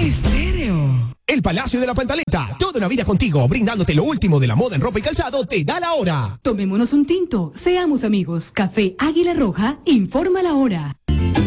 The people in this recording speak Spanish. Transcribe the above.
Estéreo. El Palacio de la Pantaleta, toda una vida contigo, brindándote lo último de la moda en ropa y calzado, te da la hora. Tomémonos un tinto, seamos amigos. Café Águila Roja, informa la hora.